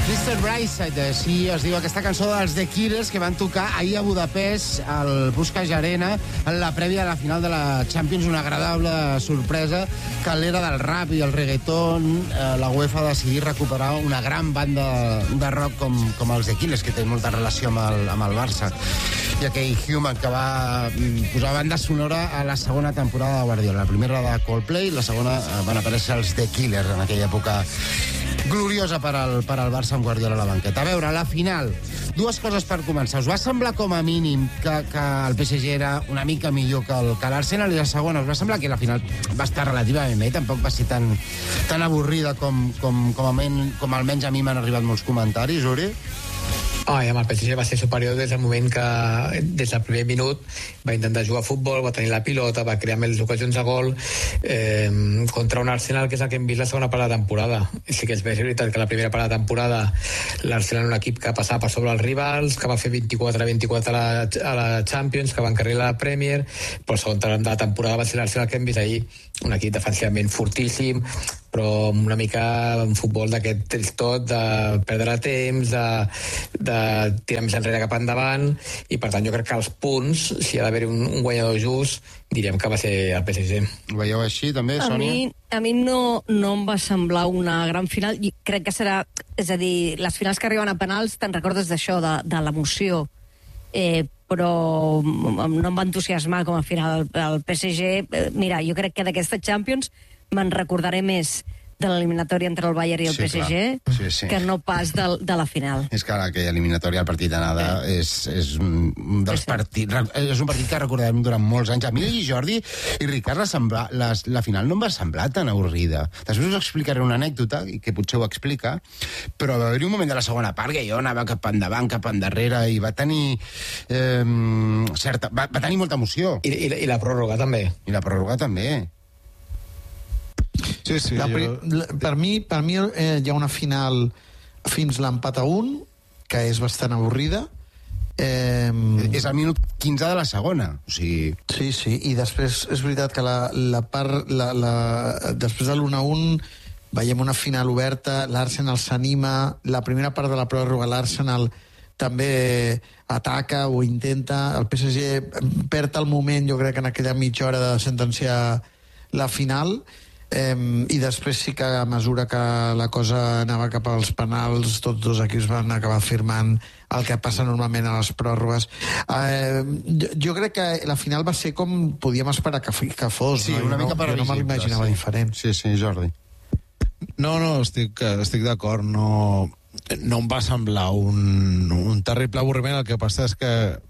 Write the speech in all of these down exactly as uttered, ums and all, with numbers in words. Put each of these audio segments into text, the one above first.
mister Brightside, així es diu aquesta cançó dels The Killers, que van tocar ahir a Budapest al Puskás Arena en la prèvia de la final de la Champions. Una agradable sorpresa que a l'era del rap i el reggaeton eh, la UEFA ha decidit recuperar una gran banda de rock com, com els The Killers, que té molta relació amb el, amb el Barça, i aquell Human que va posar banda sonora a la segona temporada de Guardiola. La primera de Coldplay, la segona eh, van aparèixer els The Killers en aquella època gloriosa per al, per al Barça amb Guardiola a la banqueta. A veure, la final, dues coses per començar. Us va semblar com a mínim que, que el P S G era una mica millor que el, que l'Arsenal? I la segona, us va semblar que la final va estar relativament bé, tampoc va ser tan, tan avorrida com, com, com, almen, com almenys a mi m'han arribat molts comentaris, Uri? Oh, ja, el P S G va ser superior des del moment que, des del primer minut, va intentar jugar a futbol, va tenir la pilota, va crear més ocasions de gol eh, contra un Arsenal que és el que hem vist la segona part de la temporada. Sí que és veritat que la primera part de la temporada l'Arsenal era un equip que passava per sobre els rivals, que va fer vint-i-quatre a vint-i-quatre a la, a la Champions, que va encarrilar la Premier, però la segona de la temporada va ser l'Arsenal que hem vist ahir, un equip defensivament fortíssim, però una mica un futbol d'aquest tot, de perdre temps, de, de tirar més enrere cap endavant, i per tant jo crec que els punts, si ha d'haver-hi un, un guanyador just, diríem que va ser el P S G. Ho veieu així també, a Sònia? Mi, a mi no, no em va semblar una gran final. I crec que serà, és a dir, les finals que arriben a penals te'n recordes d'això, de, de l'emoció, eh, però no em va entusiasmar com a final el P S G. Eh, mira, jo crec que d'aquesta Champions me'n recordaré més de l'eliminatòria entre el Bayern i el Sí, P S G sí, sí. que no pas de, de la final. És que aquella eliminatòria, el partit d'anada, eh. és, és un dels Sí, sí. partits... És un partit que recordarem durant molts anys. A mi i Jordi i Ricard, la, sembla, la, la final no em va semblar tan avorrida. Després us explicaré una anècdota, que potser ho explica, però va haver-hi un moment de la segona part que jo anava cap endavant, cap endarrere, i va tenir... Eh, certa, va, va tenir molta emoció. I, i, i la pròrroga també. I la pròrroga també. Sí, sí, La, jo... la, per mi, per mi eh, hi ha una final fins l'empat a un, que és bastant avorrida. Eh, És al minut quinze de la segona. O sigui... sí, sí, i després és veritat que la, la part, la, la, després de l'u a un veiem una final oberta, l'Arsenal s'anima, la primera part de la pròrroga l'Arsenal també ataca o intenta, el P S G perd el moment, jo crec que en aquella mitja hora de sentenciar la final. Um, i després sí que a mesura que la cosa anava cap als penals, tots dos equips van acabar firmant el que passa normalment a les pròrrogues. Uh, jo, jo crec que la final va ser com podíem esperar que, que fos. Sí, no? una no, mica jo no previsible, me l'imaginava sí. diferent. Sí, sí, Jordi. No, no, estic, estic d'acord. No, no em va semblar un, un terrible avorriment. El que passa és que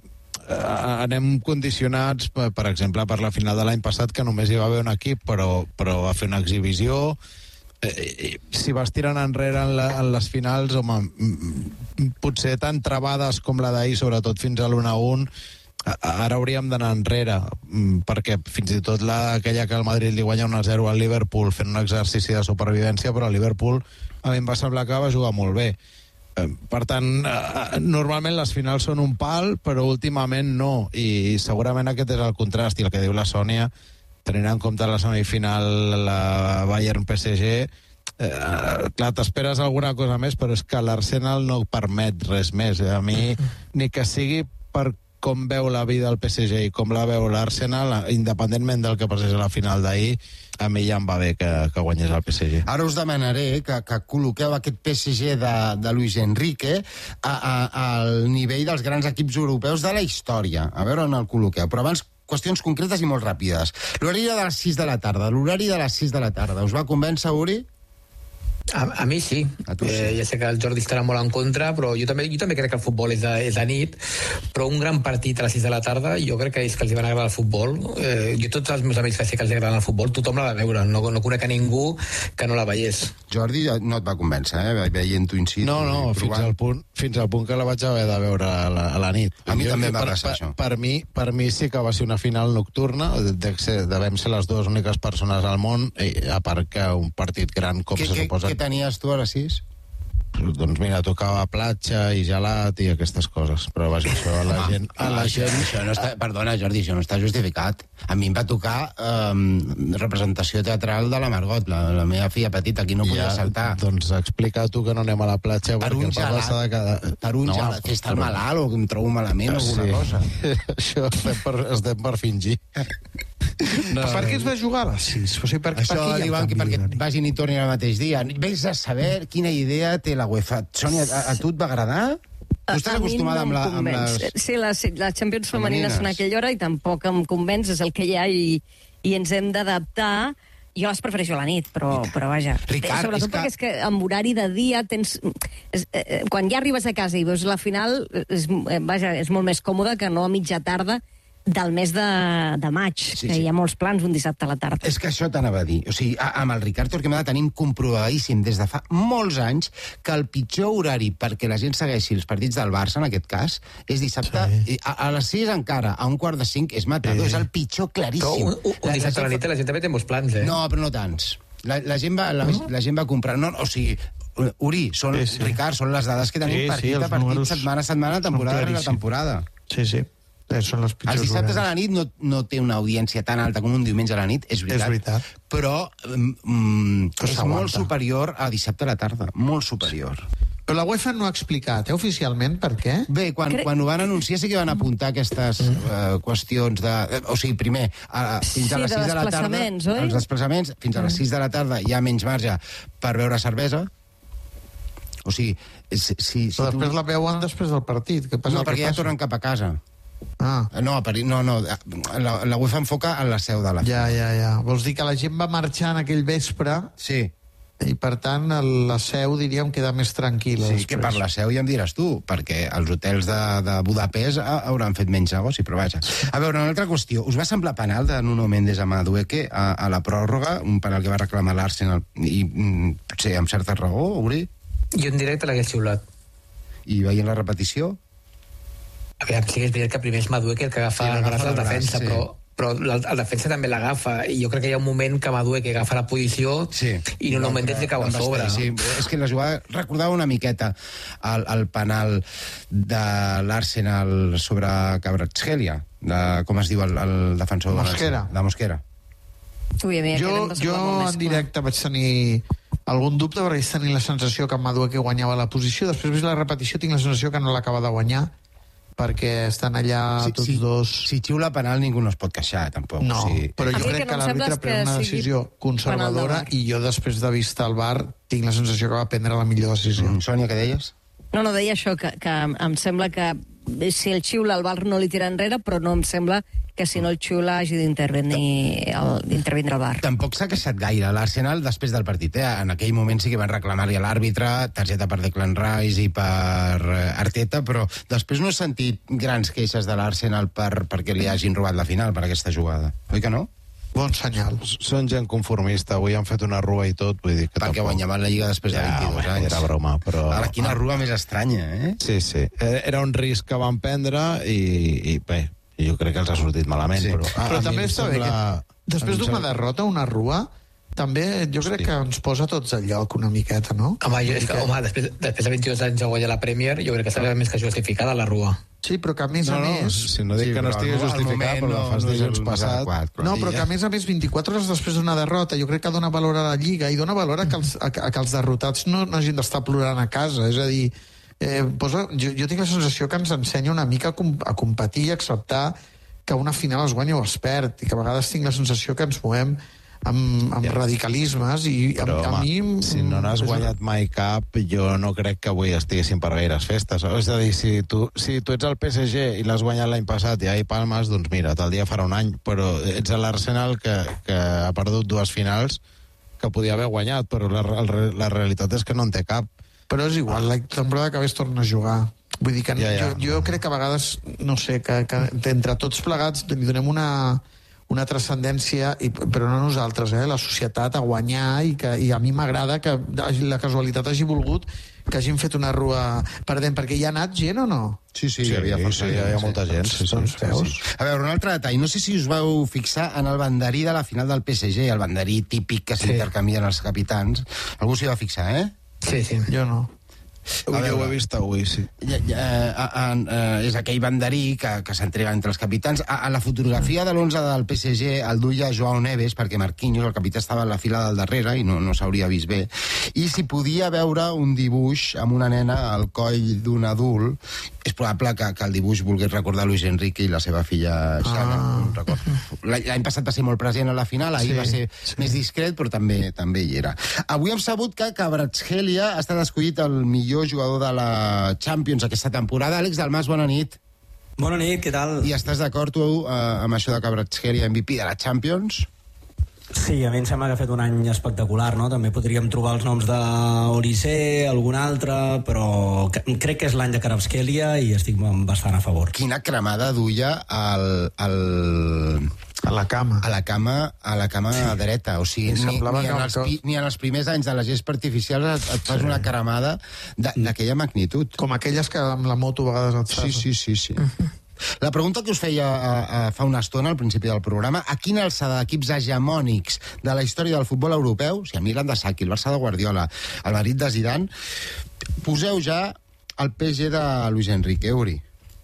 anem condicionats, per, per exemple, per la final de l'any passat, que només hi va haver un equip, però, però va fer una exhibició. Eh, si vas tirant enrere en, la, en les finals, home, potser tan travades com la d'ahir, sobretot fins a l'u a un, ara hauríem d'anar enrere, perquè fins i tot la, aquella que el Madrid li guanya un a zero al Liverpool fent un exercici de supervivència, però el Liverpool a mi em va semblar que va jugar molt bé. Per tant, normalment les finals són un pal, però últimament no, i segurament aquest és el contrast, i el que diu la Sònia, tenint en compte la semifinal, la Bayern-P S G, eh, clar, t'esperes alguna cosa més, però és que l'Arsenal no permet res més. A mi, ni que sigui per com veu la vida el P S G i com la veu l'Arsenal, independentment del que passés a la final d'ahir, a mi ja em va bé que, que guanyés el P S G. Ara us demanaré que, que col·loqueu aquest P S G de, de Luis Enrique a, a, al nivell dels grans equips europeus de la història. A veure on el col·loqueu. Però abans, qüestions concretes i molt ràpides. L'horari de les sis de la tarda. L'horari de les sis de la tarda. Us va convèncer, Uri? A, a mi sí. A tu sí. Eh, ja sé que el Jordi estarà molt en contra, però jo també, jo també crec que el futbol és de, és de nit, però un gran partit a les sis de la tarda, jo crec que és que els van agradar el futbol. Eh, jo tots els meus amics que sé que els agrada el futbol, tothom l'ha de veure, no, no conec a ningú que no la veiés. Jordi no et va convèncer, eh? Veient-ho in situ. No, no, fins al, punt, fins al punt que la vaig haver de veure a la, a la nit. A mi jo, també em va per, passar per, això. Per mi, per mi sí que va ser una final nocturna, devem ser les dues úniques persones al món, i a part que un partit gran com què, se què, suposa... Què tenies tu a les sis? doncs mira, tocava platja i gelat i aquestes coses. Però vaja, això a la gent... A la això, gent... això no està, perdona, Jordi, això no està justificat. A mi em va tocar eh, representació teatral de la Margot, la, la meva filla petita, aquí no podia Ja, saltar. doncs explica tu que no anem a la platja Per perquè un el Pablo gelat, s'ha de quedar... per un No, gelat, que està per un- malalt o que em trobo malament o alguna cosa. Això estem per, estem per fingir. No, per què es va jugar a les sis? O sigui, per, Això per què hi ha diuen el que canvi perquè d'horari? vagin i tornin al mateix dia. Vés a saber quina idea té la UEFA. Sònia, a, a tu et va agradar? Tu estàs A mi acostumada no amb, la, em amb convenç. les... Sí, les, les Champions femenines femenines. són a aquella hora i tampoc em convenç, és el que hi ha i, i ens hem d'adaptar. Jo les prefereixo a la nit, però, però vaja. Ricard, Sobretot és que- perquè és que amb horari de dia tens... És, eh, quan ja arribes a casa i veus la final, és, eh, vaja, és molt més còmode que no a mitja tarda del mes de, de maig, Sí, sí, que sí. hi ha molts plans un dissabte a la tarda. És que això t'anava a dir. O sigui, a, amb el Ricard Torquemada tenim comprovadíssim des de fa molts anys que el pitjor horari perquè la gent segueixi els partits del Barça, en aquest cas, és dissabte, sí. a, a les sis encara, a un quart de cinc, és matador. Sí. És el pitjor Però claríssim. un, un, un dissabte a la nit la gent també té molts plans, eh? No, però no tants. La, la, gent va, la, la gent va comprar... No, o sigui, Uri, són, Sí, sí, sí. sí. Ricard, són les dades que tenim Sí, sí, partit els a partit, números setmana a setmana, són temporada rere claríssims. temporada. Sí, sí. Eh, són les pitjors Els dissabtes a la horaris. nit no, no té una audiència tan alta com un diumenge a la nit, és veritat. És veritat. Però mm, Que és s'aguanta. molt superior a dissabte a la tarda, molt superior. Però la UEFA no ha explicat, eh, oficialment, per què? Bé, quan, Crec- quan ho van anunciar sí que van apuntar aquestes uh, qüestions de... eh, O sigui, primer, a, fins a Sí, les de sis de la tarda... desplaçaments, oi? Els desplaçaments, fins a les sis de la tarda hi ha menys marge per beure cervesa. O sigui, si, si, si Però després la veuen després del partit. Què passa? No, El que perquè ja passa? tornen cap a casa. Ah, No, per, no, no, la, la UEFA enfoca en la seu de la... ja, ja, ja. Vols dir que la gent va marxar en aquell vespre Sí, i, per tant, el- la seu, diríem, queda més tranquil·la. sí, que per la seu ja em diràs tu, perquè els hotels de, de Budapest ha- hauran fet menys negoci, però vaja. A veure, una altra qüestió. Us va semblar penal de Nuno Méndez a Madueke a, a la pròrroga, un penal que va reclamar l'Arsenal, i mm, potser amb certa raó, Uri? Jo en directe l'hagués xiulat. I veient la repetició? A veure, sí que és veritat que primer és Madueke el que agafa Sí, el braç l'agafa del el braç, defensa, sí. però, però el, el defensa també l'agafa, i jo crec que hi ha un moment que Madueke agafa la posició Sí. i Nuno Méndez li cau a Amb sobre. Bastell, sí. És que la jugada recordava una miqueta el, el penal de l'Arsenal sobre Kvaratskhelia, de, com es diu el, el defensor de Mosquera. l'Arsenal? De Mosquera. Ui, a mi Jo, aquest em va jo semblar molt més en clar. directe vaig tenir algun dubte, perquè vaig tenir la sensació que Madueke guanyava la posició. Després, vist la repetició, tinc la sensació que no l'acaba de guanyar, perquè estan allà Si, tots si, dos... si xiula penal ningú no es pot queixar, tampoc. No, o sigui, però A jo mi el crec que que no em sembla l'àrbitre és pren que una sigui decisió penal de conservadora VAR. i jo, després de vista el V A R, tinc la sensació que va prendre la millor decisió. Mm, Sònia, què deies? No, no, deia això, que, que em sembla que si el xiula el V A R no li tira enrere, però no em sembla que si no el xiula hagi d'intervenir el, d'intervindre el V A R. Tampoc s'ha queixat gaire l'Arsenal després del partit. Eh? En aquell moment sí que van reclamar-li a l'àrbitre targeta per Declan Rice i per eh, Arteta, però després no he sentit grans queixes de l'Arsenal per, perquè li hagin robat la final per aquesta jugada. Oi que no? Bon senyal. Són gent conformista, avui han fet una rua i tot, vull dir que Perquè tampoc... guanyaven la Lliga després de Ja, vint-i-dos home, anys. era broma, però- Ara, quina rua més estranya, eh? Sí, sí. Eh, Era un risc que van prendre i, i bé, jo crec que els ha sortit malament. Sí. Però, a, Però a mi també em està bé sembla- que després em d'una sembla- derrota, una rua, també jo crec Hosti. que ens posa tots al lloc una miqueta, no? Home, jo, és que, home després, després de vint-i-dos anys de guanyar la Premier, jo crec que està més que justificada la rua. Sí, però que a més No, a no, més... si no dic Sí, que no però estigui al mo- al justificat, moment però no- la fas no és dilluns el més passat. adequat, però- No, I però ja. que a més a més vint-i-quatre hores després d'una derrota jo crec que dona valor a la Lliga i dona valor a que els, a, a que els derrotats no, no hagin d'estar plorant a casa. És a dir, eh, posa, jo, jo tinc la sensació que ens ensenya una mica a, com, a competir i acceptar que una final es guanya o es perd, i que a vegades tinc la sensació que ens movem amb, amb Ja. radicalismes i Però, a, a home, mi... si no n'has és- guanyat mai cap, jo no crec que avui estiguessin per gaires festes. És a dir, si tu, si tu ets el P S G i l'has guanyat l'any passat i ahir palmes, doncs mira, tal dia farà un any, però ets a l'Arsenal que, que ha perdut dues finals que podia haver guanyat, però la, la, la realitat és que no en té cap. Però és igual, la temporada que ve es torna a jugar. Vull dir que Ja, ja. Jo, jo crec que a vegades, no sé, que, que entre tots plegats li donem una, una transcendència, i, però no nosaltres, eh, la societat a guanyar, i, que, i a mi m'agrada que la casualitat hagi volgut que hagin fet una rua perdent, perquè hi ha anat gent o no? Sí, sí, Sí, hi havia força sí, gent, hi havia sí. molta gent. Sí, sí, Doncs sí, veus? sí. A veure, un altre detall. No sé si us vau fixar en el banderí de la final del P S G, el banderí típic que s'intercanvien els capitans. Algú s'hi va fixar, eh? Sí, sí. Jo no. Jo ho he vist avui, sí. Ja, ja, uh, uh, és aquell banderí que, que s'entrega entre els capitans. A, a la fotografia de l'onze del P S G el duia Joao Neves, perquè Marquinhos, el capità, estava en la fila del darrere i no, no s'hauria vist bé. I s'hi podia veure un dibuix amb una nena al coll d'un adult. És probable que, que el dibuix volgués recordar Luis Enrique i la seva filla Xana. Ah. L'any passat va ser molt present a la final, ahir sí, va ser sí. més discret, però també també hi era. Avui hem sabut que Kvaratskhelia ha estat escollit el millor jugador de la Champions aquesta temporada. Àlex Dalmas, bona nit. Bona nit, què tal? I estàs d'acord tu eh, amb això de Kvaratskhelia M V P de la Champions? Sí, a mi em sembla que ha fet un any espectacular, no? També podríem trobar els noms d'Olise, algun altre, però crec que és l'any de Kvaratskhelia i estic bastant a favor. Quina cremada duia al... al... A la cama. A la cama, a la cama sí. dreta. O sigui, ni, ni, en els, ni en els primers anys de la gespa artificial et, et fas sí. una cremada d'aquella magnitud. Com aquelles que amb la moto a vegades et fas. Sí, sí, sí. sí. Uh-huh. La pregunta que us feia a, a, fa una estona al principi del programa, a quina alçada d'equips hegemònics de la història del futbol europeu, o sigui, el Milan de Sacchi, el Barça de Guardiola, el Madrid de Zidane, poseu ja el P S G de Luis Enrique, Uri?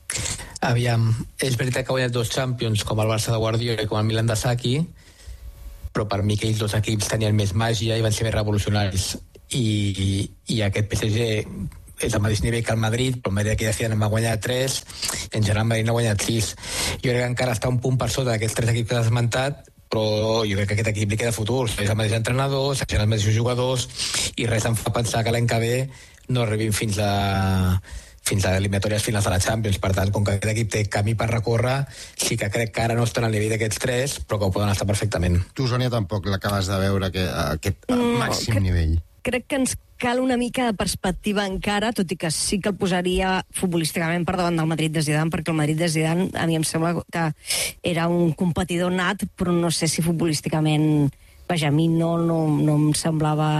Aviam, és veritat que ha guanyat dos Champions, com el Barça de Guardiola i com el Milan de Sacchi, però per mi aquells dos equips tenien més màgia i van ser més revolucionaris. I, i, i aquest P S G és al mateix nivell que el Madrid, però el Madrid aquí decien va guanyar tres, i en general el Madrid n'ha guanyat sis. Jo crec que encara està un punt per sota d'aquests tres equips que has esmentat, però jo crec que aquest equip li queda futur. És el mateix entrenador, seran els mateixos jugadors, i res em fa pensar que l'any que ve no arribin fins a fins a eliminatòries finals de la Champions. Per tant, com que aquest equip té camí per recórrer, sí que crec que ara no estan al nivell d'aquests tres, però que ho poden estar perfectament. Tu, Sònia, tampoc l'acabes de veure, que, aquest no, màxim crec, nivell. Crec que ens cal una mica de perspectiva encara, tot i que sí que el posaria futbolísticament per davant del Madrid de Zidane, perquè el Madrid de Zidane a mi em sembla que era un competidor nat, però no sé si futbolísticament... Vaja, a mi no, no, no em semblava...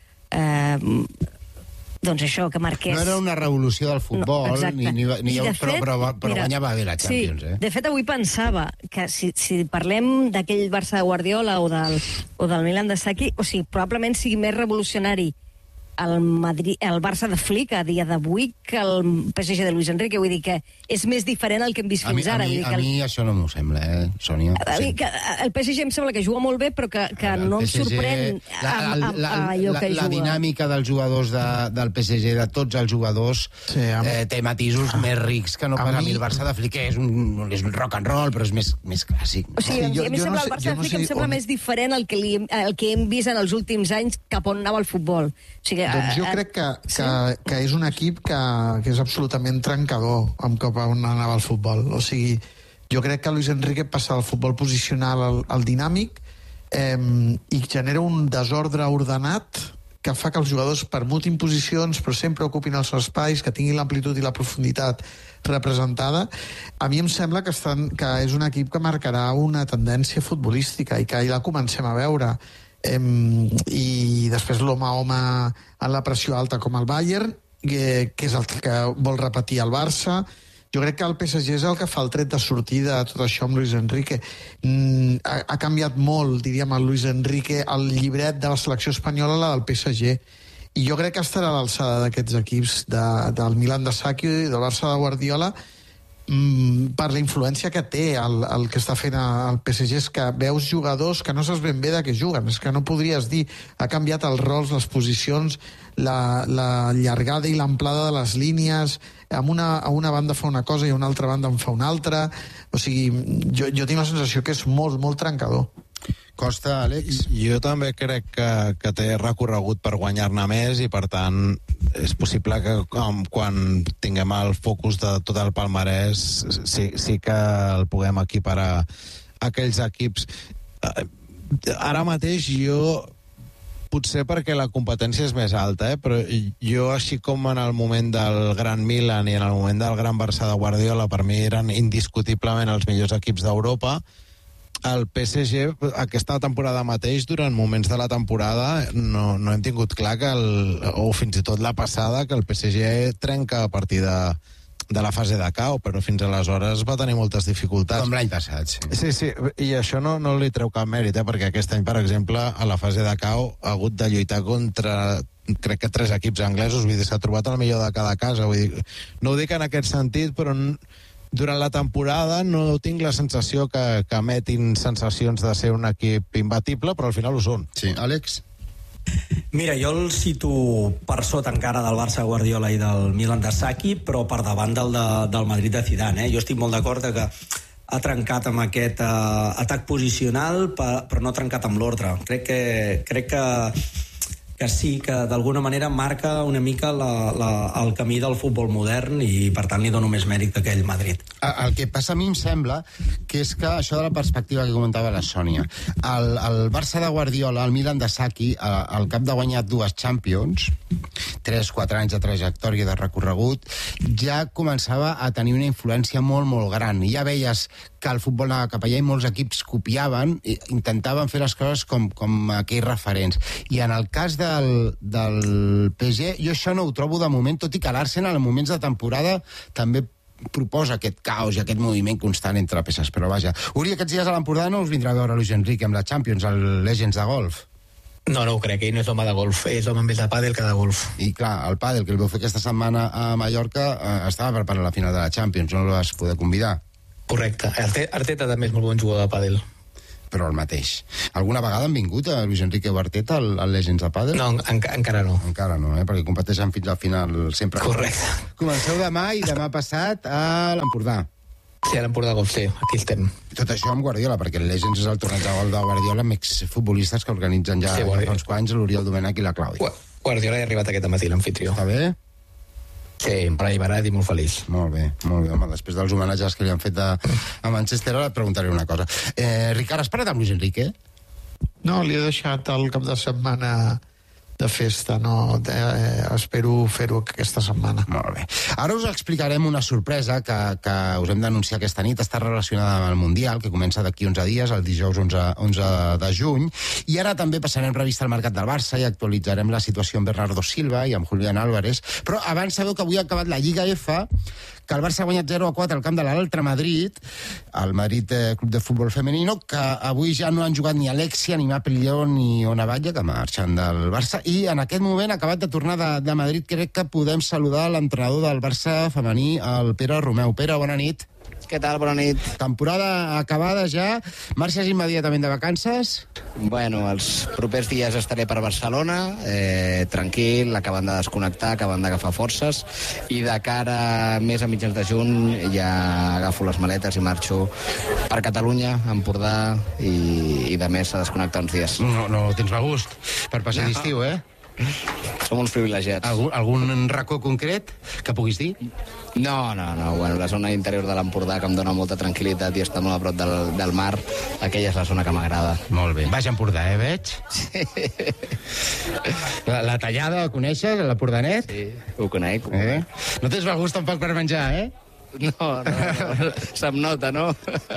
Eh, doncs això, que marqués... No era una revolució del futbol, no, ni, ni, ni, però, fet, però, però mira, guanyava bé la Champions. Sí, eh? De fet, avui pensava que si, si parlem d'aquell Barça de Guardiola o del, o del Milan de Sacchi, o sigui, probablement sigui més revolucionari el, Madrid, el Barça de Flick a dia d'avui que el P S G de Luis Enrique. Vull dir que és més diferent el que hem vist fins a mi, ara. A mi, a mi el... això no m'ho sembla, eh, Sònia? A mi, que el P S G em sembla que juga molt bé, però que, que no em sorprèn la, a, a, a allò la, que la, juga. La dinàmica dels jugadors de, del P S G, de tots els jugadors, sí, amb... eh, té matisos ah, més rics que no pas a mi el Barça de Flick, que és un, és un rock and roll, però és més, més clàssic. O sigui, sí, jo, a mi sembla no sé, el Barça de Flick no sé em sembla on... més diferent el que, li, el que hem vist en els últims anys cap on anava el futbol. O sigui, doncs jo a, crec que, que, sí? que és un equip que, que és absolutament trencador amb cap on anava el futbol. O sigui, jo crec que Luis Enrique passa del futbol posicional al, al dinàmic eh, i genera un desordre ordenat que fa que els jugadors permutin posicions però sempre ocupin els seus espais, que tinguin l'amplitud i la profunditat representada. A mi em sembla que, estan, que és un equip que marcarà una tendència futbolística i que ja la comencem a veure. Eh, i després l'home a home en la pressió alta com el Bayern, que, que és el que vol repetir el Barça. Jo crec que el P S G és el que fa el tret de sortida de tot això amb Luis Enrique. Mm, ha, ha canviat molt, diríem, el Luis Enrique, el llibret de la selecció espanyola, la del P S G. I jo crec que estarà a l'alçada d'aquests equips de, del Milan de Sacchi i del Barça de Guardiola, mm, per la influència que té el, el que està fent el P S G. És que veus jugadors que no saps ben bé de què juguen, és que no podries dir, ha canviat els rols, les posicions, la, la llargada i l'amplada de les línies, amb una, a una banda fa una cosa i a una altra banda en fa una altra. O sigui, jo, jo tinc la sensació que és molt, molt trencador. Costa, Àlex? Jo també crec que, que té recorregut per guanyar-ne més i, per tant, és possible que com, quan tinguem el focus de tot el palmarès sí, sí que el puguem equiparar a aquells equips. Ara mateix jo, potser perquè la competència és més alta, eh? Però jo, així com en el moment del Gran Milan i en el moment del Gran Barça de Guardiola, per mi eren indiscutiblement els millors equips d'Europa, el P S G, aquesta temporada mateix, durant moments de la temporada, no, no hem tingut clar que el, o fins i tot la passada, que el P S G trenca a partir de, de la fase de K O, però fins aleshores va tenir moltes dificultats. Com l'any passat, sí. Sí, sí, i això no, no li treu cap mèrit, eh? Perquè aquest any, per exemple, a la fase de K O ha hagut de lluitar contra, crec que tres equips anglesos, vull dir, s'ha trobat el millor de cada casa, vull dir, no ho dic en aquest sentit, però durant la temporada no tinc la sensació que, que emetin sensacions de ser un equip imbatible, però al final ho són. Sí, Àlex? Mira, jo el situo per sota encara del Barça Guardiola i del Milan de Saki, però per davant del, de, del Madrid de Zidane. Eh? Jo estic molt d'acord que ha trencat amb aquest uh, atac posicional, però no ha trencat amb l'ordre. Crec que, crec que, que sí, que d'alguna manera marca una mica la, la, el camí del futbol modern i, per tant, li dono més mèrit a aquell Madrid. El que passa a mi em sembla que és que això de la perspectiva que comentava la Sònia, el, el Barça de Guardiola, el Milan de Saki, al cap de guanyar dues Champions, tres quatre anys de trajectòria de recorregut, ja començava a tenir una influència molt, molt gran. Ja veies que el futbol anava cap allà i molts equips copiaven, i intentaven fer les coses com, com aquells referents. I en el cas del, del P S G, jo això no ho trobo de moment, tot i que l'Arsenal en moments de temporada també proposa aquest caos i aquest moviment constant entre peces, però vaja. Uri, aquests dies a l'Empordà no us vindrà a veure Luis Enrique amb la Champions, el Legends de golf? No, no ho crec, ell no és home de golf, és home més de pàdel que de golf. I clar, el pàdel que el vau fer aquesta setmana a Mallorca eh, estava preparant la final de la Champions, no el vas poder convidar. Correcte, Arteta també és molt bon jugador de pàdel. Però el mateix. Alguna vegada han vingut a Luis Enrique o Arteta al, al Legends de Pàdel? No, en, encara no. Encara no, eh? Perquè competeixen fins al final sempre. Correcte. Comenceu demà i demà passat a l'Empordà. Sí, a l'Empordà Golf, sí, aquí estem. Tot això amb Guardiola, perquè el Legends és el torneig de gol de Guardiola amb exfutbolistes que organitzen ja, sí, ja fa uns quants, l'Oriol Domènech i la Clàudia. Guardiola ha arribat aquest matí, l'anfitrió. Està bé? Sí, emprenyat i molt feliç. Molt bé, molt bé. Home, després dels homenatges que li han fet a, a Manchester, ara et preguntaré una cosa. Eh, Ricard, has parat amb Luis Enrique? No, li he deixat el cap de setmana de festa, no, eh, espero fer-ho aquesta setmana. Molt bé. Ara us explicarem una sorpresa que, que us hem d'anunciar aquesta nit, està relacionada amb el Mundial, que comença d'aquí onze dies, el dijous onze, onze de juny, i ara també passarem revista al mercat del Barça i actualitzarem la situació amb Bernardo Silva i amb Julián Álvarez, però abans sabeu que avui ha acabat la Lliga F, que el Barça ha guanyat zero a quatre al camp de l'Altre Madrid, el Madrid eh, Club de Futbol Femenino, que avui ja no han jugat ni Alexia, ni Mapelló, ni Onaballa, que marxen del Barça, i en aquest moment, acabat de tornar de, de Madrid, crec que podem saludar l'entrenador del Barça femení, el Pere Romeu. Pere, bona nit. Què tal? Bona nit. Temporada acabada ja. Marxes immediatament de vacances? Bueno, els propers dies estaré per Barcelona, eh, tranquil, acabant de desconnectar, acabant d'agafar forces, i de cara més a mitjans de juny ja agafo les maletes i marxo per Catalunya, Empordà, i, i de més a desconnectar uns dies. No, no tens mal gust per passar no. l'estiu, eh? Som uns privilegiats. Algun, algun racó concret que puguis dir? No, no, no. Bueno, la zona interior de l'Empordà, que em dona molta tranquil·litat i està molt a prop del, del mar, aquella és la zona que m'agrada. Molt bé. Vaig a Empordà, eh, veig? Sí. La, la tallada, la coneixes, l'Empordanet? Sí, ho conec. Ho eh? No tens mal gust tampoc per menjar, eh? No, no, no. Se'm nota, no?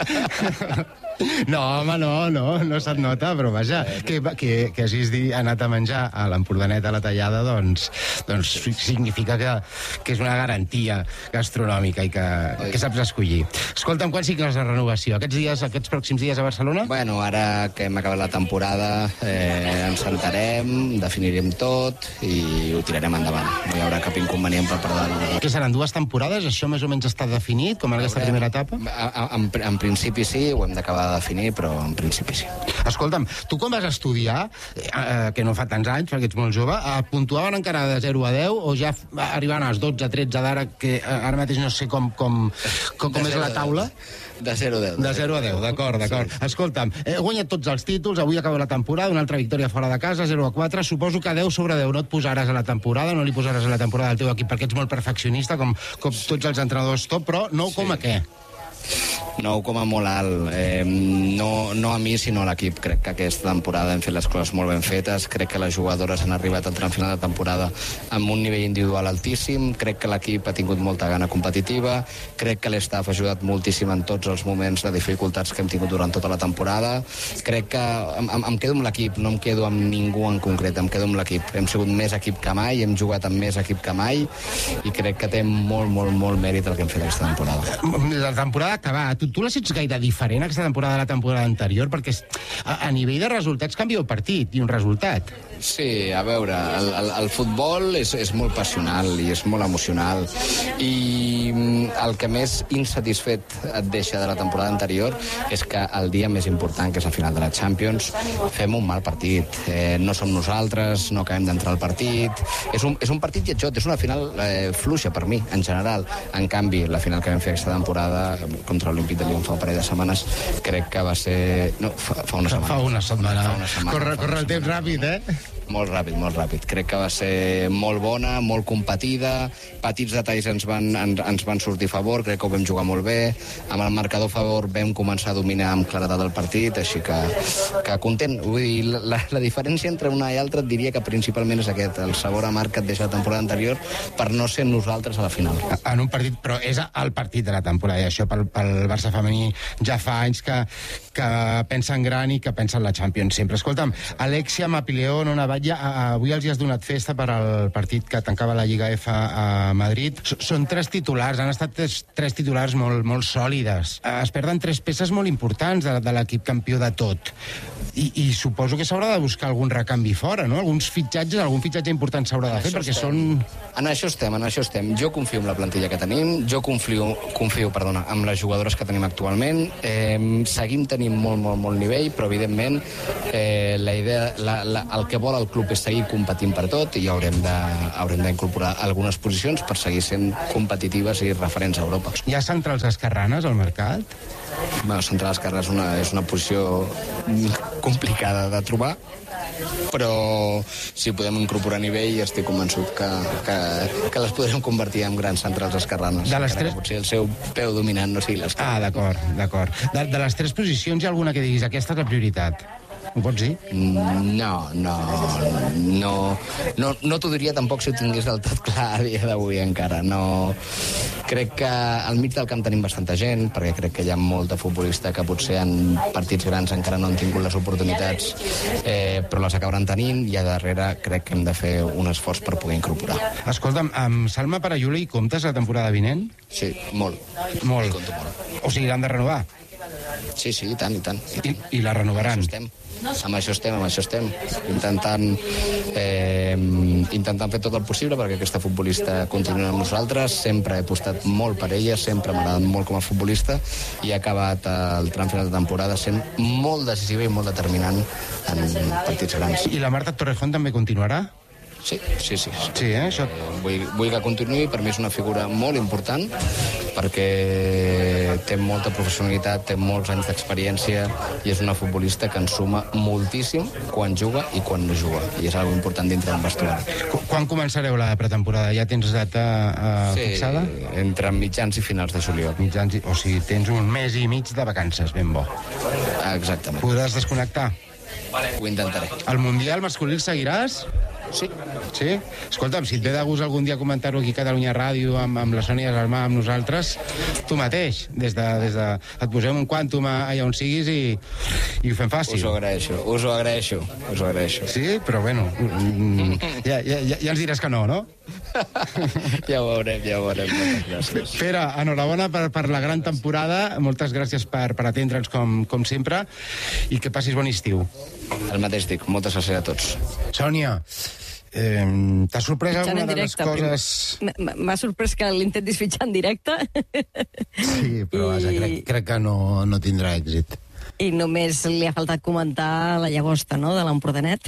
No, home, no, no, no se't nota, però vaja, que, que, que hagis dit, anat a menjar a l'Empordanet a la tallada, doncs, doncs significa que, que és una garantia gastronòmica i que, que saps escollir. Escolta'm, quan signes la renovació? Aquests dies, aquests pròxims dies a Barcelona? Bueno, ara que hem acabat la temporada, eh, ens sentarem, definirem tot i ho tirarem endavant. No hi haurà cap inconvenient per part del... Què seran, dues temporades? Això més o menys està definit, com en aquesta primera etapa? En, en principi sí, ho hem d'acabar de definir, però en principi sí. Escolta'm, tu quan vas estudiar, eh, que no fa tants anys, perquè ets molt jove, eh, puntuaven encara de zero a deu o ja arribaven als dotze, tretze d'ara, que ara mateix no sé com, com, com, com és la taula? De zero a deu. De zero a deu, d'acord, d'acord. Sí. Escolta'm, he guanyat tots els títols, avui acaba la temporada, una altra victòria fora de casa, zero a quatre, suposo que deu sobre deu no et posaràs a la temporada, no li posaràs a la temporada al teu equip perquè ets molt perfeccionista, com, com tots els entrenadors top, però no com a què? nou com a molt alt. Eh, no, no a mi, sinó a l'equip. Crec que aquesta temporada hem fet les coses molt ben fetes. Crec que les jugadores han arribat al tram final de temporada amb un nivell individual altíssim. Crec que l'equip ha tingut molta gana competitiva. Crec que l'estaf ha ajudat moltíssim en tots els moments de dificultats que hem tingut durant tota la temporada. Crec que em, em quedo amb l'equip, no em quedo amb ningú en concret, em quedo amb l'equip. Hem sigut més equip que mai, hem jugat amb més equip que mai i crec que té molt, molt, molt mèrit el que hem fet aquesta temporada. La temporada que va, tu, tu la sents gaire diferent aquesta temporada de la temporada anterior? Perquè a, a nivell de resultats canvia un partit i un resultat. Sí, a veure, el, el, el futbol és, és molt passional i és molt emocional i el que més insatisfet et deixa de la temporada anterior és que el dia més important, que és el final de la Champions, fem un mal partit. Eh, no som nosaltres, no acabem d'entrar al partit. És un, és un partit lletjot, és una final eh, fluixa per mi, en general. En canvi, la final que vam fer aquesta temporada contra l'Olímpic de Lyon fa un parell de setmanes, crec que va ser... No, fa, fa una setmana. Fa una setmana. Fa una setmana corre, fa corre una el temps setmana. ràpid, eh? Molt ràpid, molt ràpid. Crec que va ser molt bona, molt competida, petits detalls ens van, ens, ens van sortir a favor, crec que ho vam jugar molt bé, amb el marcador a favor vam començar a dominar amb claredat el partit, així que, que content. Vull dir, la, la diferència entre una i altra et diria que principalment és aquest, el sabor amarg que et deixa la temporada anterior per no ser nosaltres a la final. En un partit, però és el partit de la temporada, i això pel, pel Barça femení ja fa anys que, que pensa en gran i que pensa en la Champions sempre. Escolta'm, Alexia Mapileón, una batlla, avui els hi has donat festa per al partit que tancava la Lliga F a Madrid. S Són tres titulars, han estat tres, tres titulars molt, molt sòlides. Es perden tres peces molt importants de, de l'equip campió de tot. I, i suposo que s'haurà de buscar algun recanvi fora, no? Alguns fitxatges, algun fitxatge important s'haurà de fer, perquè estem. són... En això estem, en això estem. Jo confio en la plantilla que tenim, jo confio, confio perdona, amb les jugadores que tenim actualment. Eh, seguim tenint molt, molt, molt nivell, però evidentment eh, la idea, la, la, el que vol el club és seguir competint per tot i haurem de, haurem d'incorporar algunes posicions per seguir sent competitives i referents a Europa. Hi ha centrals esquerranes al mercat? Bueno, centrar les carreres una, és una posició complicada de trobar, però si podem incorporar nivell estic convençut que, que, que les podrem convertir en grans centrals esquerranes. De les tres... Potser el seu peu dominant no sigui l'esquerra. Ah, d'acord, d'acord. De, de les tres posicions hi ha alguna que diguis aquesta és la prioritat? Ho pots dir? No, no, no, no, no t'ho diria tampoc si ho tingués del tot clar a dia d'avui encara. No. Crec que al mig del camp tenim bastanta gent, perquè crec que hi ha molta futbolista que potser en partits grans encara no han tingut les oportunitats, eh, però les acabaran tenint, i a darrere crec que hem de fer un esforç per poder incorporar. Escolta'm, amb Salma Parayuela hi comptes la temporada vinent? Sí, molt. Molt. Hi compto molt. O sigui, l'han de renovar? Sí, sí, i tant, i tant. I, tant. I, i la renovaran? Amb això estem. Amb això estem, amb això estem. Intentant, eh, intentant fer tot el possible perquè aquesta futbolista continuï amb nosaltres. Sempre he apostat molt per ella, sempre m'ha agradat molt com a futbolista i ha acabat el tram final de temporada sent molt decisiva i molt determinant en partits grans. I la Marta Torrejón també continuarà? Sí, sí, sí. Sí, eh? Això... Vull, vull que continuï, per mi és una figura molt important perquè té molta professionalitat, té molts anys d'experiència i és una futbolista que ens suma moltíssim quan juga i quan no juga, i és algo important dintre del vestuari. Quan començareu la pretemporada? Ja tens data uh, sí, fixada? Entre mitjans i finals de juliol. Mitjans i... O sigui, tens un mes i mig de vacances, ben bo. Exactament. Podràs desconnectar? Ho intentaré. El Mundial masculí el seguiràs? Sí. Sí? Escolta'm, si et ve de gust algun dia comentar-ho aquí a Catalunya Ràdio amb, amb la Sònia Salmà, amb nosaltres, tu mateix, des de, des de, et posem un quàntum allà on siguis i, i ho fem fàcil. Us ho agraeixo, us ho agraeixo, us ho agraeixo. Sí? Però bueno, ja, ja, ja, ja ens diràs que no, no? Ja ho veurem, ja ho veurem. Moltes gràcies. Pere, enhorabona per, per la gran temporada, moltes gràcies per, per atendre'ns com, com sempre i que passis bon estiu. El mateix dic, moltes gràcies a tots. Sònia, eh, t'ha sorprès Fitxant alguna en de les directe, coses... M- M'ha sorprès que l'intentis fitxar en directe. Sí, però vaja, I- crec, crec que no, no tindrà èxit. I només li ha faltat comentar la llagosta, no?, de l'Empordanet.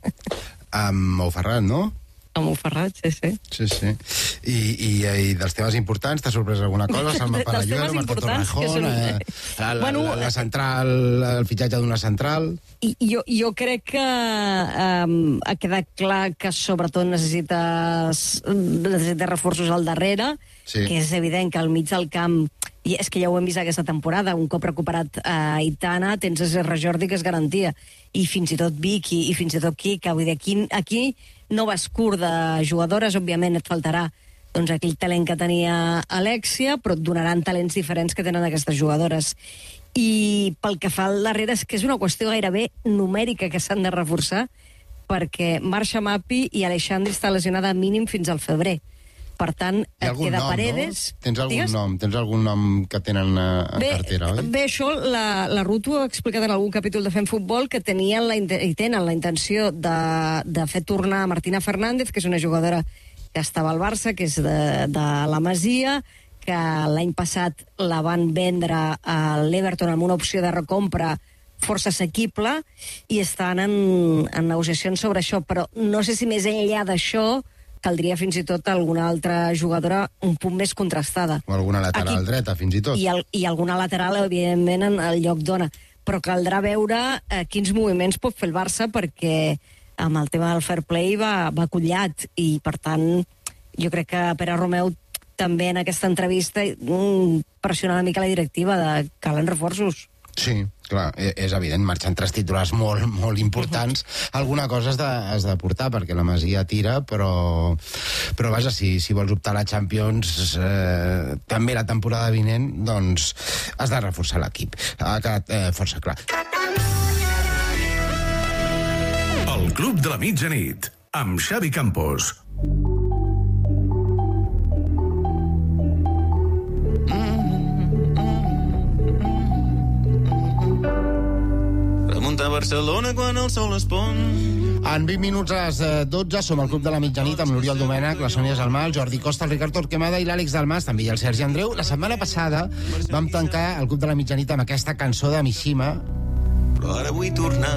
Amb Mouferrat, no? Amb Montferrat, sí, sí. Sí, sí. I, i, I dels temes importants, t'ha sorprès alguna cosa? Salma Dels Parayuela, temes Marta importants, que Torrejón, són- eh, la, la, Bueno, la, la central, el fitxatge d'una central... I jo, jo crec que um, ha quedat clar que sobretot necessites, necessites reforços al darrere, Sí. que és evident que al mig del camp I és que ja ho hem vist aquesta temporada, un cop recuperat a Aitana, tens a Serra Jordi, que és garantia, i fins i tot Vicky, i fins i tot Kika, vull dir, aquí, aquí no vas curt de jugadores, òbviament et faltarà doncs, aquell talent que tenia Alexia, però et donaran talents diferents que tenen aquestes jugadores. I pel que fa al darrere és que és una qüestió gairebé numèrica que s'han de reforçar, perquè Marxa Mapi i Alexandri està lesionada mínim fins al febrer. Per tant, et queda nom, Paredes... No? Tens algun Digues? nom, tens algun nom que tenen a, a bé, cartera, oi? Bé, això la, la Ruth ho ha explicat en algun capítol de Fem Futbol, que tenien la, i tenen la intenció de, de fer tornar Martina Fernández, que és una jugadora que estava al Barça, que és de, de la Masia, que l'any passat la van vendre a l'Everton amb una opció de recompra força assequible, i estan en, en negociacions sobre això, però no sé si més enllà d'això caldria fins i tot alguna altra jugadora un punt més contrastada. O alguna lateral Aquí, dreta, fins i tot. I, el, I alguna lateral, evidentment, en el lloc dona. Però caldrà veure eh, quins moviments pot fer el Barça, perquè amb el tema del fair play va, va collat, i per tant jo crec que Pere Romeu també en aquesta entrevista mm, pressiona una mica la directiva de calen reforços. Sí, clar, és evident, marxen tres titulars molt, molt importants. Alguna cosa has de, has de portar, perquè la Masia tira, però, però vaja, si, si vols optar a la Champions eh, també la temporada vinent, doncs has de reforçar l'equip. Ha quedat eh, força clar. El Club de la Mitjanit, amb Xavi Campos. A Barcelona quan el sol es pon. En vint minuts a les dotze som al Club de la Mitjanit amb l'Oriol Domènech, la Sònia Gelmà, el Jordi Costa, el Ricard Torquemada i l'Àlex Dalmas, també i el Sergi Andreu. La setmana passada vam tancar el Club de la Mitjanit amb aquesta cançó de Mishima. Però ara vull tornar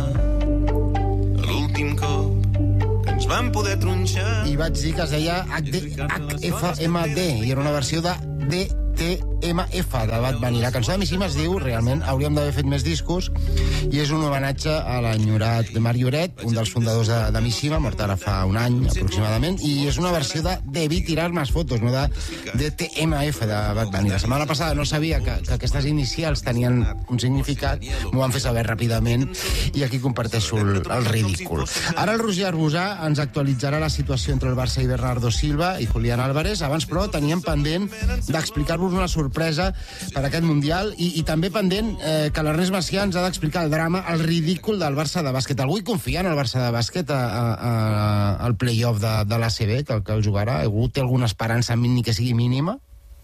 a l'últim cop que ens vam poder tronxar. I vaig dir que es deia H F M D i era una versió de D T M F de Bad Bunny. La cançó de Mishima es diu, realment, hauríem d'haver fet més discos, i és un homenatge a l'enyorat Marc Lloret, un dels fundadors de, de Mishima, mort ara fa un any aproximadament, i és una versió de Debí tirar más fotos, no de D T M F de Bad Bunny. La setmana passada no sabia que, que aquestes inicials tenien un significat, m'ho van fer saber ràpidament, i aquí comparteixo el, el ridícul. Ara el Roger Arbusà ens actualitzarà la situació entre el Barça i Bernardo Silva i Julián Álvarez. Abans, però, teníem pendent d'explicar-vos una sorpresa per aquest Mundial, i, i també pendent eh, que l'Ernest Macià ens ha d'explicar el drama, el ridícul del Barça de bàsquet. Algú hi confia en el Barça de bàsquet a, a, a, al play-off de, de l'A C B, que, que el jugarà? Algú té alguna esperança, ni que sigui mínima?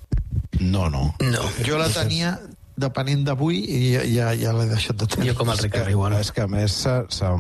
No, no. No. Jo la tenia depenent d'avui i ja, ja l'he deixat de tenir. Jo com el Ricard igual. És que, a més, se, se,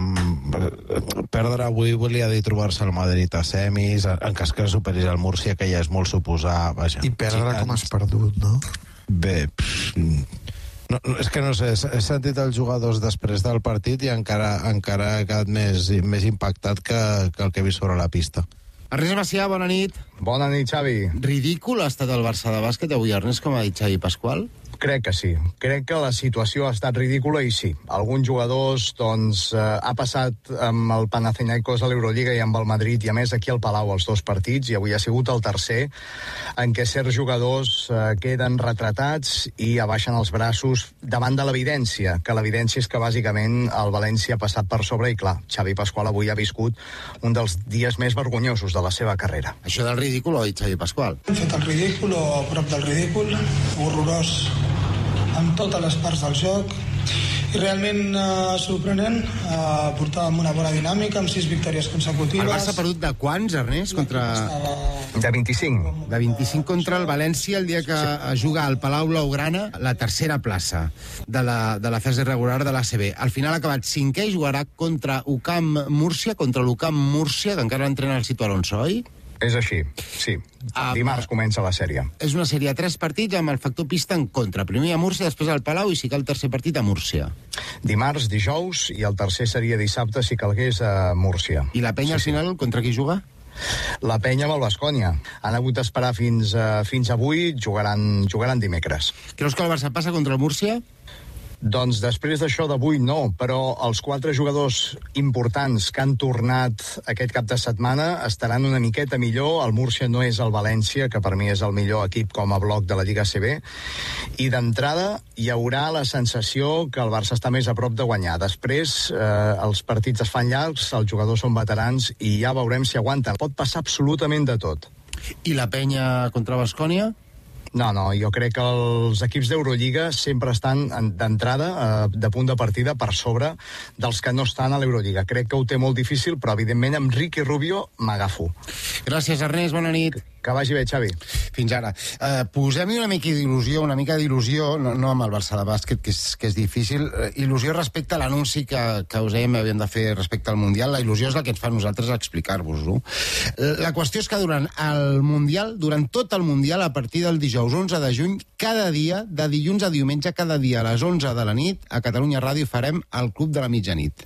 perdre avui volia dir trobar-se al Madrid a semis, en cas que superis el Múrcia, que ja és molt suposar. Vaja. I perdre com has perdut, no? Bé, pff, no, no, és que no sé, he sentit els jugadors després del partit i encara, encara he quedat més, més impactat que, que el que he vist sobre la pista. Ernest Macià, bona nit. Bona nit, Xavi. Ridícul ha estat el Barça de bàsquet avui, Ernest, com ha dit Xavi Pasqual? Crec que sí. Crec que la situació ha estat ridícula i sí. Alguns jugadors, doncs, eh, ha passat amb el Panathinaikos a l'Eurolliga i amb el Madrid, i a més aquí al Palau els dos partits, i avui ha sigut el tercer en què certs jugadors eh, queden retratats i abaixen els braços davant de l'evidència, que l'evidència és que bàsicament el València ha passat per sobre i, clar, Xavi Pasqual avui ha viscut un dels dies més vergonyosos de la seva carrera. Això del ridícul ho ha dit Xavi Pasqual. Hem fet el ridícul o a prop del ridícul, horrorós en totes les parts del joc, i realment eh, sorprenent. Eh, portàvem una bona dinàmica amb sis victòries consecutives. El Barça ha perdut de quants, Ernest? Contra... De vint-i-cinc. De vint-i-cinc contra el València, el dia que sí. juga al Palau Blaugrana, la tercera plaça de la, de la fase regular de l'A C B. Al final ha acabat cinquè i jugarà contra U C A M Múrcia, contra l'U C A M Múrcia, que encara entrena el Situ Alonso, oi? És així, sí. Ah, Dimarts comença la sèrie. És una sèrie a tres partits amb el factor pista en contra. Primer a Múrcia, després al Palau, i si cal el tercer partit a Múrcia. Dimarts, dijous, i el tercer seria dissabte, si calgués, a Múrcia. I la penya, sí, al final, contra qui juga? La penya amb el Baskonia. Han hagut d'esperar fins, uh, fins avui, jugaran, jugaran dimecres. Creus que el Barça passa contra el Múrcia? Doncs després d'això d'avui no, però els quatre jugadors importants que han tornat aquest cap de setmana estaran una miqueta millor. El Múrcia no és el València, que per mi és el millor equip com a bloc de la Lliga A C B, i d'entrada hi haurà la sensació que el Barça està més a prop de guanyar. Després eh, els partits es fan llargs, els jugadors són veterans i ja veurem si aguanten. Pot passar absolutament de tot. I la penya contra Baskonia? No, no, jo crec que els equips d'Eurolliga sempre estan d'entrada, eh, de punt de partida, per sobre dels que no estan a l'Eurolliga. Crec que ho té molt difícil, però evidentment amb Ricky Rubio m'agafo. Gràcies, Ernest, bona nit. Que vagi bé, Xavi. Fins ara. Eh, Posem-hi una mica d'il·lusió, una mica d'il·lusió, no, no amb el Barça de bàsquet, que és, que és difícil, eh, il·lusió respecte a l'anunci que, que us dèiem havíem de fer respecte al Mundial. La il·lusió és la que ens fa a nosaltres explicar-vos-ho. La qüestió és que durant el Mundial, durant tot el Mundial, a partir del dijous onze de juny, cada dia, de dilluns a diumenge, cada dia a les onze de la nit, a Catalunya Ràdio farem el Club de la Mitjanit.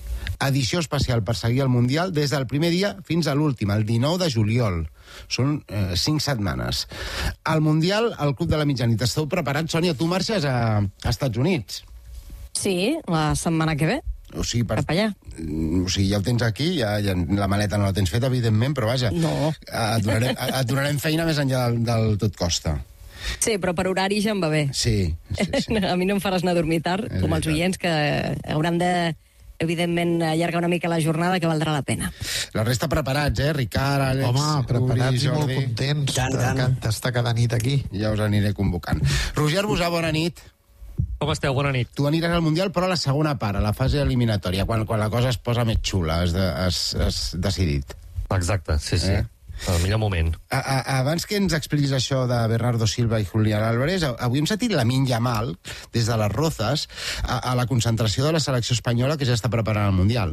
Edició especial per seguir el Mundial des del primer dia fins a l'últim, el dinou de juliol. Són eh, cinc setmanes. Al Mundial, al Club de la Mitjanit. Esteu preparats? Sònia, tu marxes a, a Estats Units. Sí, la setmana que ve. O sigui, per... Cap allà. O sigui, ja ho tens aquí, ja, ja la maleta no la tens feta, evidentment, però vaja, no. et, donarem, et donarem feina més enllà del, del tot costa. Sí, però per horari ja em va bé. Sí, sí, sí. A mi no em faràs anar a dormir tard, És com els veritat. oients, que hauran de, evidentment, allargar una mica la jornada, que valdrà la pena. La resta preparats, eh? Ricard, Àlex, Home, preparats Uri, i molt Jordi. contents Tant, tant. de- d'estar cada nit aquí. Ja us aniré convocant. Roger Busà, bona nit. Com esteu? Bona nit. Tu aniràs al Mundial, però a la segona part, a la fase eliminatòria, quan, quan la cosa es posa més xula, has, de, has, has decidit. Exacte, sí, sí. Eh? El millor moment. A, a, abans que ens expliquis això de Bernardo Silva i Julián Álvarez, avui hem sentit Lamine Yamal, des de les Rozas, a, a la concentració de la selecció espanyola que ja està preparant el Mundial.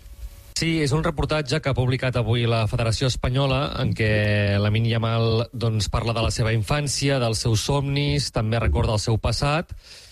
Sí, és un reportatge que ha publicat avui la Federació Espanyola en què Lamine Yamal doncs, parla de la seva infància, dels seus somnis, també recorda el seu passat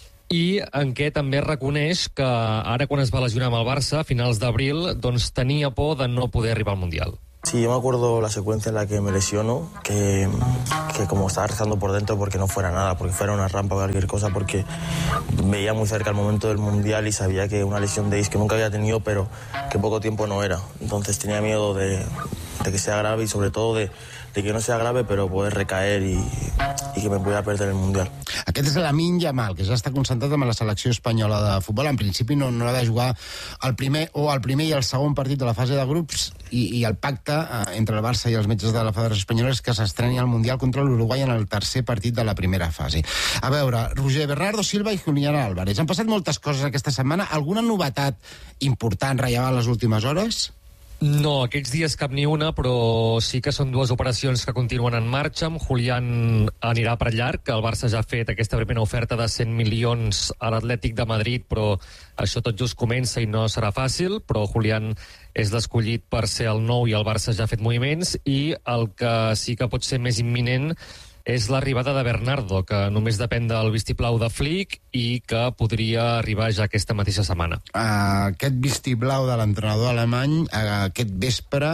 i en què també reconeix que ara quan es va lesionar amb el Barça, a finals d'abril, doncs tenia por de no poder arribar al Mundial. Sí, yo me acuerdo la secuencia en la que me lesiono, que, que como estaba rezando por dentro porque no fuera nada, porque fuera una rampa o cualquier cosa, porque veía muy cerca el momento del Mundial y sabía que una lesión de isquio nunca había tenido, pero que poco tiempo no era. Entonces tenía miedo de, de que sea grave y sobre todo de, de que no sea grave, pero poder recaer y, y que me pudiera perder el Mundial. Aquest és Lamine Yamal, que ja està concentrat amb la selecció espanyola de futbol. En principi no, no ha de jugar el primer o el primer i el segon partit de la fase de grups i, i el pacte eh, entre el Barça i els metges de la Federació Espanyola és que s'estreni al Mundial contra l'Uruguai en el tercer partit de la primera fase. A veure, Roger, Bernardo Silva i Julián Álvarez. Han passat moltes coses aquesta setmana. Alguna novetat important, rellevant les últimes hores? No, aquests dies cap ni una, però sí que són dues operacions que continuen en marxa. Amb Julián anirà per llarg, que el Barça ja ha fet aquesta primera oferta de cent milions a l'Atlètic de Madrid, però això tot just comença i no serà fàcil, però Julián és l'escollit per ser el nou i el Barça ja ha fet moviments, i el que sí que pot ser més imminent és l'arribada de Bernardo, que només depèn del vistiplau de Flick i que podria arribar ja aquesta mateixa setmana. Uh, aquest vistiplau de l'entrenador alemany, uh, aquest vespre,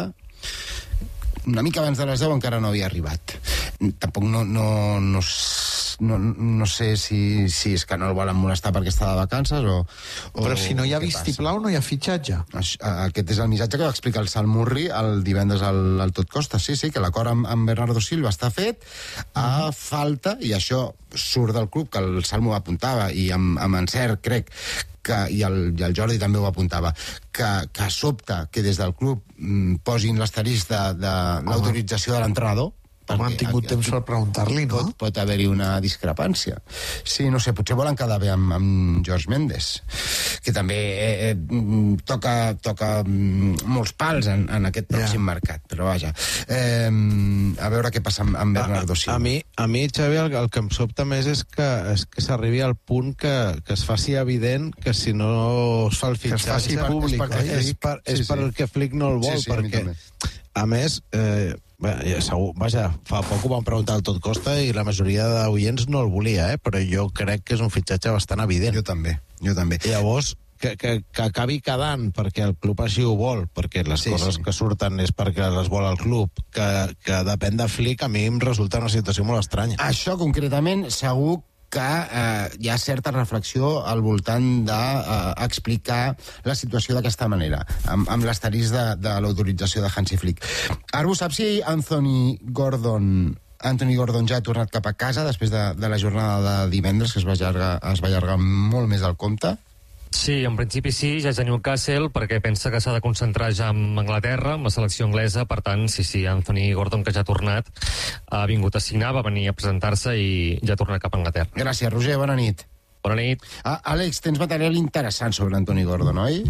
una mica abans de les deu encara no havia arribat. Tampoc no, no, no, no, no sé si, si és que no el volen molestar perquè està de vacances o... o Però si no hi ha què vistiplau, passa. no hi ha fitxatge. Aquest és el missatge que va explicar el Sal Murri el divendres al, al Tot Costa. Sí, sí, que l'acord amb, amb Bernardo Silva està fet a falta, i això surt del club, que el Salmo apuntava, i amb, amb encert, crec, que, i, el, i el Jordi també ho apuntava, que, que sobta que des del club mm, posin l'asterisc de, de l'autorització de l'entrenador. Home, han tingut temps per preguntar-li, no? Pot, pot haver-hi una discrepància. Sí, no sé, potser volen quedar bé amb, amb George Mendes, que també eh, eh, toca, toca mm, molts pals en, en aquest pròxim yeah. mercat, però vaja. Eh, a veure què passa amb, amb Bernardo Silva. A, a, mi, a mi, Xavi, el, el que em sobta més és que, és que s'arribi al punt que, que es faci evident que si no es fa el fitxatge públic, és, per, és, per, és sí, per el que Flick no el vol, sí, sí, perquè, a, a més... Eh, Bé, segur, vaja, fa poc ho vam preguntar al Tot Costa i la majoria d'oients no el volia, eh? Però jo crec que és un fitxatge bastant evident. Jo també, jo també. I llavors, que, que, que acabi quedant perquè el club així ho vol, perquè les sí, coses sí. que surten és perquè les vol el club, que, que depèn de Flick, a mi em resulta una situació molt estranya. Això, concretament, segur que eh, hi ha certa reflexió al voltant d'explicar eh, la situació d'aquesta manera, amb, amb l'asterisc de, de l'autorització de Hansi Flick. Arbu, saps si Anthony Gordon... Anthony Gordon ja ha tornat cap a casa després de, de la jornada de divendres, que es va allargar, es va allargar molt més del compte? Sí, en principi sí, ja és a Newcastle, perquè pensa que s'ha de concentrar ja en Anglaterra, amb la selecció anglesa. Per tant, sí, sí, Anthony Gordon, que ja ha tornat, ha vingut a signar, va venir a presentar-se i ja ha tornat cap a Anglaterra. Gràcies, Roger, bona nit. Bona nit. Ah, Àlex, tens material interessant sobre Anthony Gordon, oi?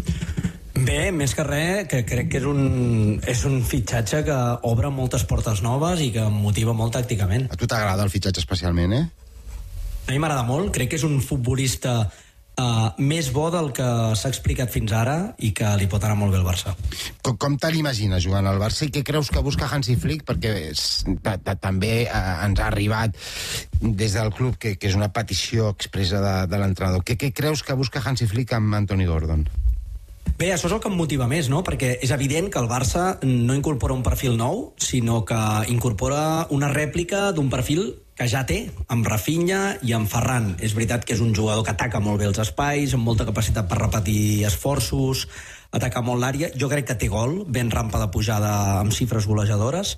Bé, més que res, que crec que és un, és un fitxatge que obre moltes portes noves i que em motiva molt tàcticament. A tu t'agrada el fitxatge especialment, eh? A mi m'agrada molt, crec que és un futbolista uh, més bo del que s'ha explicat fins ara i que li pot anar molt bé al Barça. Com, com te l'imagines jugant al Barça i què creus que busca Hansi Flick? Perquè també uh, ens ha arribat des del club que, que és una petició expressa de, de l'entrenador. Què, què creus que busca Hansi Flick amb Anthony Gordon? Bé, això és el que em motiva més, no? Perquè és evident que el Barça no incorpora un perfil nou, sinó que incorpora una rèplica d'un perfil que ja té, amb Rafinha i amb Ferran. És veritat que és un jugador que ataca molt bé els espais, amb molta capacitat per repetir esforços, ataca molt l'àrea. Jo crec que té gol, ben rampa de pujada amb xifres golejadores,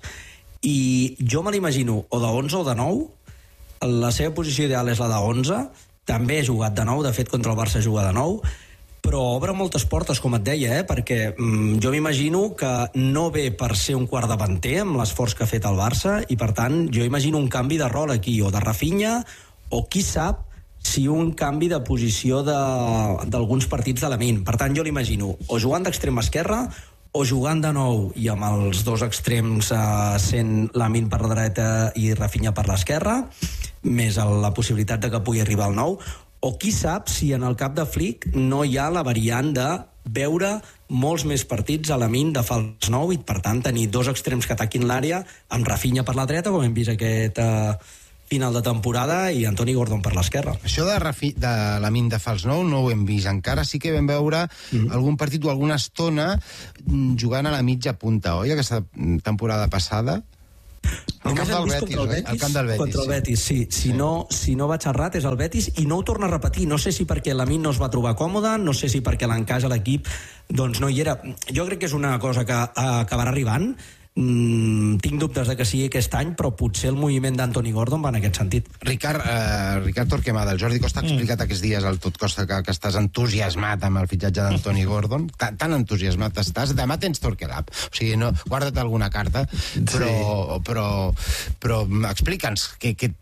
i jo me l'imagino o de onze o de nou. La seva posició ideal és la de onze, també ha jugat de nou, de fet contra el Barça juga de nou, però obre moltes portes, com et deia, eh? Perquè mm, jo m'imagino que no ve per ser un quart davanter amb l'esforç que ha fet el Barça, i per tant jo imagino un canvi de rol aquí, o de Rafinha, o qui sap si un canvi de posició d'alguns partits de la Min. Per tant jo l'imagino o jugant d'extrem esquerra o jugant de nou i amb els dos extrems eh, sent la Min per la dreta i Rafinha per l'esquerra, més la possibilitat de que pugui arribar al nou. O qui sap si en el cap de Flick no hi ha la variant de veure molts més partits a la Min de fals nou i, per tant, tenir dos extrems que ataquin l'àrea amb Rafinha per la dreta, com hem vist aquest uh, final de temporada, i Anthony Gordon per l'esquerra. Això de, Rafi, de la Min de fals nou no ho hem vist encara. Sí que vam veure mm. algun partit o alguna estona jugant a la mitja punta, oi? Aquesta temporada passada. El camp del Betis, el Betis, el camp del Betis, contra el Betis, sí. Si, sí. No, si no vaig errat, és el Betis, i no ho torna a repetir. No sé si perquè la Min no es va trobar còmode, no sé si perquè l'encaix a l'equip doncs no hi era. Jo crec que és una cosa que uh, acabarà arribant. Mm, tinc dubtes de que sigui aquest any, però potser el moviment d'Anthony Gordon va en aquest sentit. Ricard, eh, Ricard Torquemada, el Jordi Costa ha explicat mm. aquests dies al Tot Costa que, que estàs entusiasmat amb el fitxatge d'Anthony Gordon. Tan, tan entusiasmat estàs. Demà tens Torquelab. O sigui, no, guarda't alguna carta, però, sí. però, però explica'ns què, què,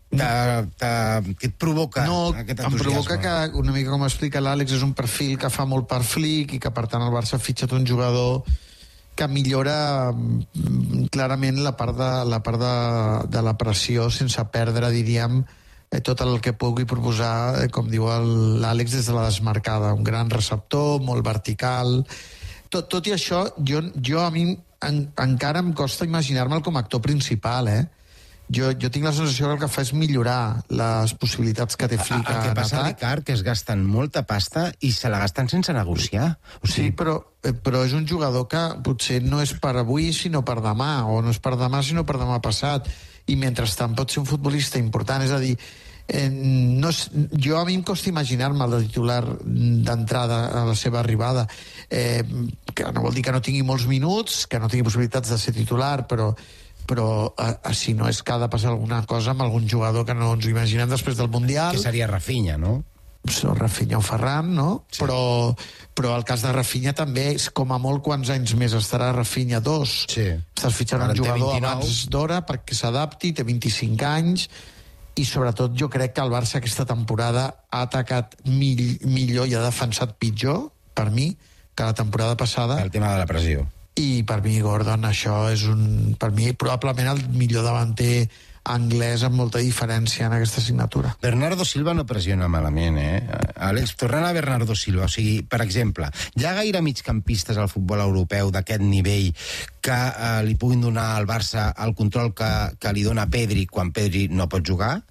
què et provoca no, aquest entusiasme. Em provoca que, una mica com explica l'Àlex, és un perfil que fa molt per Flick i que per tant el Barça ha fitxat un jugador que millora clarament la part de la, part de, de la pressió sense perdre, diríem, tot el que pugui proposar, com diu l'Àlex, des de la desmarcada. Un gran receptor, molt vertical. Tot, tot i això, jo, jo a mi en, encara em costa imaginar-me'l com a actor principal, eh? Jo, jo tinc la sensació que el que fa és millorar les possibilitats que té Flick a, a, el que passa, Ricard, que es gasten molta pasta i se la gasten sense negociar. O sigui... Sí, però, però és un jugador que potser no és per avui sinó per demà, o no és per demà sinó per demà passat, i mentrestant pot ser un futbolista important. És a dir, eh, no és, jo a mi em costa imaginar-me el de titular d'entrada a la seva arribada, eh, que no vol dir que no tingui molts minuts, que no tingui possibilitats de ser titular, però però a, a, si no és que ha de passar alguna cosa amb algun jugador que no ens ho imaginem després del Mundial. Que seria Rafinha, no? So, Rafinha o Ferran, no? Sí. Però, però el cas de Rafinha també és com a molt quants anys més estarà Rafinha, dos. Sí. Estàs fitxant un jugador abans d'hora perquè s'adapti, té vint-i-cinc anys, i sobretot jo crec que el Barça aquesta temporada ha atacat mill, millor i ha defensat pitjor, per mi, que la temporada passada. El tema de la pressió. I per mi Gordon això és un, per mi probablement el millor davanter anglès amb molta diferència en aquesta assignatura. Bernardo Silva no pressiona malament, eh? Àlex, tornant a Bernardo Silva, o sigui, per exemple, hi ha gaire migcampistes al futbol europeu d'aquest nivell que eh, li puguin donar al Barça el control que, que li dona Pedri quan Pedri no pot jugar?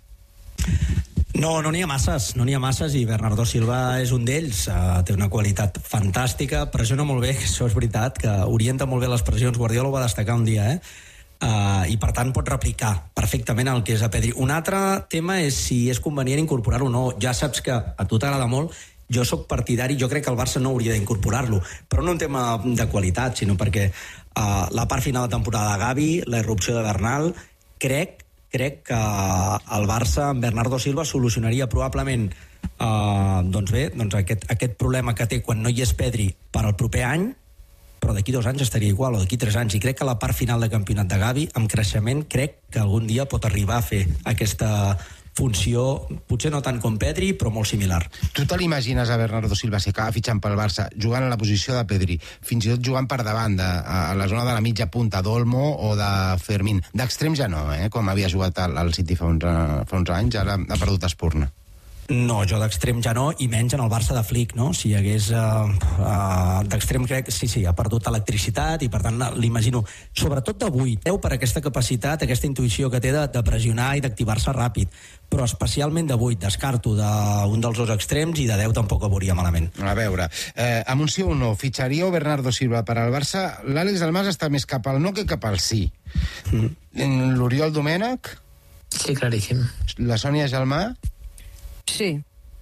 No, no n'hi ha masses, no n'hi ha masses, i Bernardo Silva és un d'ells. Uh, té una qualitat fantàstica, pressiona molt bé, això és veritat, que orienta molt bé les pressions. Guardiola ho va destacar un dia, eh? Uh, i per tant pot replicar perfectament el que és a Pedri. Un altre tema és si és convenient incorporar-lo o no. Ja saps que a tu t'agrada molt, jo sóc partidari, jo crec que el Barça no hauria d'incorporar-lo, però no un tema de qualitat, sinó perquè uh, la part final de temporada de Gavi, la irrupció de Bernal, crec, crec que el Barça amb Bernardo Silva solucionaria probablement uh, doncs bé, doncs aquest, aquest problema que té quan no hi és Pedri per al proper any, però d'aquí dos anys estaria igual, o d'aquí tres anys, i crec que la part final de campionat de Gavi, amb creixement, crec que algun dia pot arribar a fer aquesta funció, potser no tant com Pedri, però molt similar. Tu te l'imagines a Bernardo Silva si acaba fitxant pel Barça, jugant a la posició de Pedri, fins i tot jugant per davant, de, a la zona de la mitja punta d'Olmo o de Fermín. D'extrem ja no, eh? Com havia jugat al, al City fa uns, fa uns anys, ara ha perdut espurna. No, jo d'extrem ja no, i menys en el Barça de Flick, no? Si hi hagués uh, uh, d'extrem, crec que sí, sí, ha perdut electricitat i per tant l'imagino, sobretot de vuit, eh, per aquesta capacitat, aquesta intuïció que té de, de pressionar i d'activar-se ràpid, però especialment de vuit, descarto d'un dels dos extrems, i de deu tampoc ho veuria malament. A veure, eh, amb un sí o un no, fitxaríeu Bernardo Silva per al Barça? L'Àlex Dalmas està més cap al no que cap al sí. Mm. L'Oriol Domènech? Sí, claríssim. La Sònia Gelmà? Sí.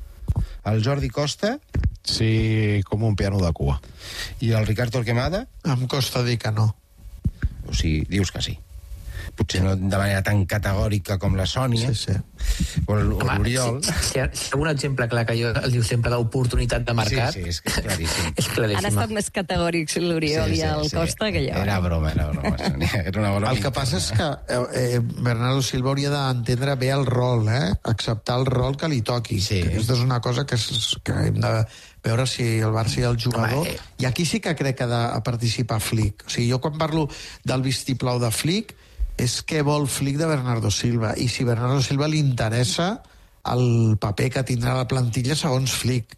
El Jordi Costa? Sí, com un piano de cua. I el Ricard Torquemada? Em costa dir que no. O sigui, dius que sí. Potser no de manera tan categòrica com la Sònia. Sí, sí. O l'Oriol. Si, si, hi ha, si hi ha un exemple clar que jo el diu sempre d'oportunitat de mercat... Sí, sí, és, és claríssim. És claríssim. Han estat més categòrics l'Oriol sí, sí, i el sí. Costa que jo. Era broma, era broma, Sònia. Era una broma. El que passa és que eh, eh, Bernardo Silva hauria d'entendre bé el rol, eh? Acceptar el rol que li toqui. Sí. Que aquesta és una cosa que, és, que hem de veure si el Barça i el jugador... Home, eh. I aquí sí que crec que ha de participar Flick. O sigui, jo quan parlo del vistiplau de Flick és què vol Flick de Bernardo Silva, i si Bernardo Silva li interessa el paper que tindrà la plantilla segons Flick.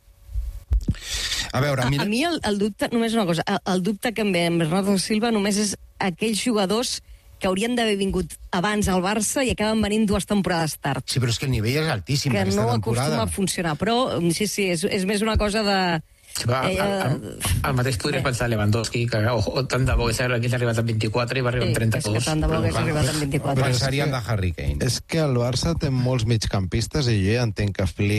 A veure, mira... A, a mi el, el dubte, només una cosa, el, el dubte que em ve amb Bernardo Silva només és aquells jugadors que haurien d'haver vingut abans al Barça i acaben venint dues temporades tard. Sí, però és que el nivell és altíssim que aquesta no temporada. acostuma a funcionar, però sí, sí, és, és més una cosa de... Sí, va, eh, el, el, el mateix podria pensar Lewandowski, que oh, oh, tant de bo que s'ha arribat amb vint-i-quatre i va arribar amb trenta-dos. Sí, és que tant de bo que s'ha arribat amb vint-i-quatre. Pensaríem de Harry Kane. És que el Barça té molts migcampistes i jo ja entenc que Flick